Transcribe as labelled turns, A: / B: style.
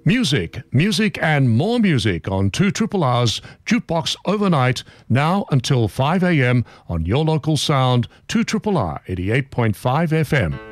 A: Music and more music on 2RRR's Jukebox Overnight, now until 5 a.m. on your local sound, 2RRR 88.5 FM.